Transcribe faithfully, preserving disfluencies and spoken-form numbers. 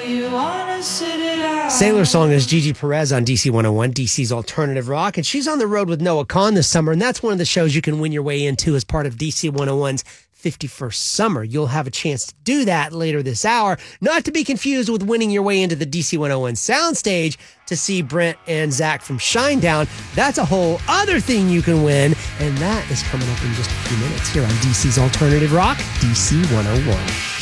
you wanna sit it out. Sailor Song is Gigi Perez on D C one oh one, D C's alternative rock. And she's on the road with Noah Kahan this summer. And that's one of the shows you can win your way into as part of D C one oh one's fifty-first Summer. You'll have a chance to do that later this hour. Not to be confused with winning your way into the D C one oh one soundstage to see Brent and Zach from Shinedown. That's a whole other thing you can win. And that is coming up in just a few minutes here on D C's Alternative Rock, D C one oh one.